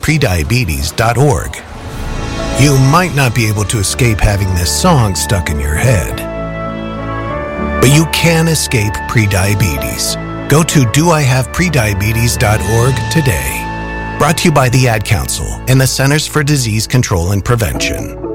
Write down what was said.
doIHavePrediabetes.org. You might not be able to escape having this song stuck in your head, but you can escape prediabetes. Go to doIHavePrediabetes.org today. Brought to you by the Ad Council and the Centers for Disease Control and Prevention.